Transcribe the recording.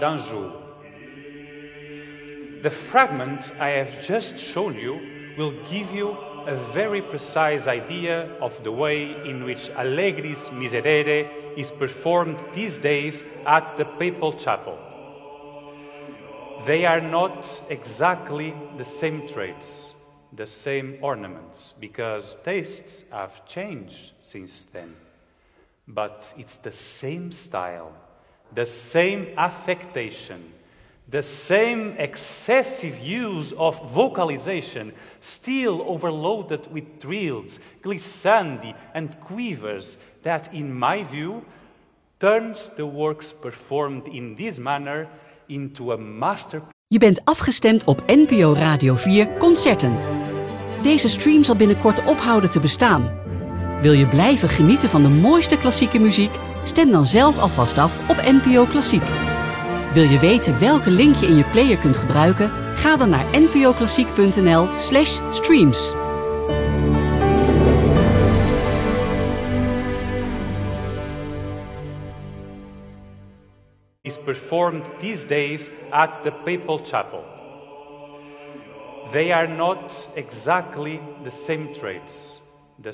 d'Anjou. The fragment I have just shown you will give you a very precise idea of the way in which Allegri's Miserere is performed these days at the Papal Chapel. They are not exactly the same traits, the same ornaments, because tastes have changed since then. But it's the same style, the same affectation, the same excessive use of vocalization, still overloaded with trills, glissandi and quivers, that, in my view, turns the works performed in this manner into a masterpiece. Je bent afgestemd op NPO Radio 4 Concerten. Deze stream zal binnenkort ophouden te bestaan. Wil je blijven genieten van de mooiste klassieke muziek? Stem dan zelf alvast af op NPO Klassiek. Wil je weten welke link je in je player kunt gebruiken? Ga dan naar npoklassiek.nl/streams. Is performed these days at the Papal Chapel. They are not exactly the same traits,